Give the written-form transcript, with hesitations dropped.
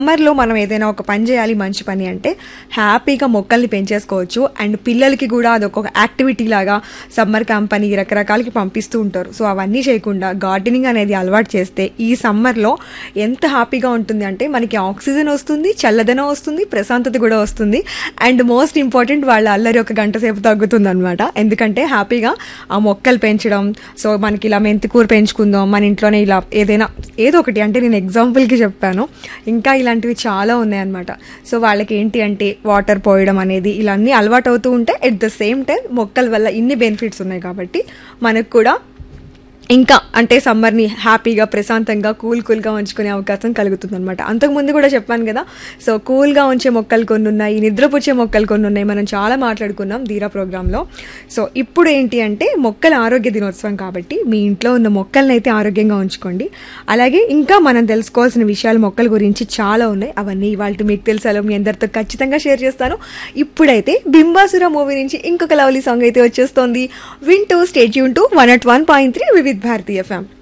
సమ్మర్లో మనం ఏదైనా ఒక పని చేయాలి, మంచి పని అంటే హ్యాపీగా మొక్కల్ని పెంచేసుకోవచ్చు. అండ్ పిల్లలకి కూడా అదొక యాక్టివిటీ లాగా సమ్మర్ క్యాంప్ అని రకరకాలకి పంపిస్తూ ఉంటారు. సో అవన్నీ చేయకుండా గార్డెనింగ్ అనేది అలవాటు చేస్తే ఈ సమ్మర్లో ఎంత హ్యాపీగా ఉంటుంది అంటే మనకి ఆక్సిజన్ వస్తుంది, చల్లదనం వస్తుంది, ప్రశాంతత కూడా వస్తుంది. అండ్ మోస్ట్ ఇంపార్టెంట్ వాళ్ళ అల్లరి ఒక గంట సేపు తగ్గుతుంది అనమాట. ఎందుకంటే హ్యాపీగా ఆ మొక్కలు పెంచడం. సో మనకి ఇలా మెంతికూర పెంచుకుందాం మన ఇంట్లోనే, ఇలా ఏదైనా ఏదో ఒకటి, అంటే నేను ఎగ్జాంపుల్కి చెప్పాను, ఇంకా ఇలాంటివి చాలా ఉన్నాయన్నమాట. సో వాళ్ళకి ఏంటి అంటే వాటర్ పోయడం అనేది ఇలా అన్నీ అలవాటు అవుతూ ఉంటే ఎట్ ద సేమ్ టైం మొక్కల వల్ల ఇన్ని బెనిఫిట్స్ ఉన్నాయి కాబట్టి మనకు కూడా ఇంకా అంటే సమ్మర్ని హ్యాపీగా ప్రశాంతంగా కూల్గా ఉంచుకునే అవకాశం కలుగుతుంది అనమాట. అంతకుముందు కూడా చెప్పాను కదా, సో కూల్గా ఉంచే మొక్కలు కొన్ని ఉన్నాయి, నిద్రపుచ్చే మొక్కలు కొన్ని ఉన్నాయి, మనం చాలా మాట్లాడుకున్నాం ధీరా ప్రోగ్రాంలో. సో ఇప్పుడు ఏంటి అంటే మొక్కల ఆరోగ్య దినోత్సవం కాబట్టి మీ ఇంట్లో ఉన్న మొక్కల్ని అయితే ఆరోగ్యంగా ఉంచుకోండి. అలాగే ఇంకా మనం తెలుసుకోవాల్సిన విషయాలు మొక్కల గురించి చాలా ఉన్నాయి. అవన్నీ ఇవాళ మీకు తెలుసాలో మీ అందరితో ఖచ్చితంగా షేర్ చేస్తాను. ఇప్పుడైతే బింబాసుర మూవీ నుంచి ఇంకొక లవ్లీ సాంగ్ అయితే వచ్చేస్తోంది. వింటూ స్టే ట్యూన్ టు 101.3 వివిధ భారతీయ ఎఫ్ఎం.